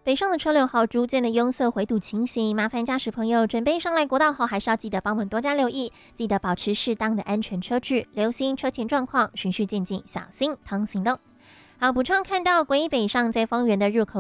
北上的车流好逐渐的拥塞回堵情形，麻烦驾驶朋友准备上来国道后，还是要记得帮我们多加留意，记得保持适当的安全车距，留心车前状况，循序渐进，小心通行动。好，补充看到国一北上在丰原的入口